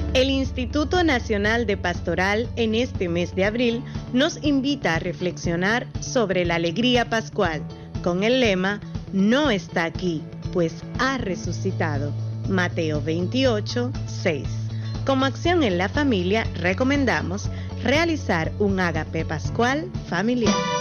El Instituto Nacional de Pastoral en este mes de abril nos invita a reflexionar sobre la alegría pascual con el lema "No está aquí, pues ha resucitado". Mateo 28, 6. Como acción en la familia recomendamos realizar un ágape pascual familiar.